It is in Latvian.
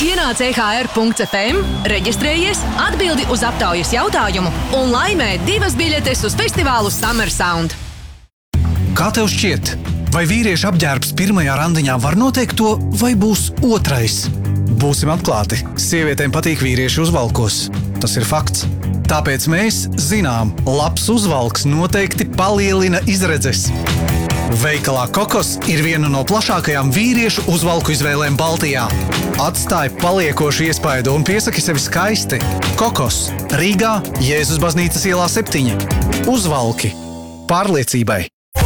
Ienāc EHR.FM, reģistrējies, atbildi uz aptaujas jautājumu un laimē 2 biļetes uz festivālu Summer Sound. Kā tev šķiet, vai vīrieša apģērbs pirmajā randiņā var noteikt to, vai būs otrais? Būsim atklāti, sievietēm patīk vīrieši uzvalkos. Tas ir fakts. Tāpēc mēs zinām, labs uzvalks noteikti palielina izredzes. Veikalā Kokos ir viena no plašākajām vīriešu uzvalku izvēlēm Baltijā. Atstāj paliekošu iespaidu un piesaki sevi skaisti. Kokos, Rīgā, Jēzus baznīcas ielā 7. Uzvalki pārliecībai.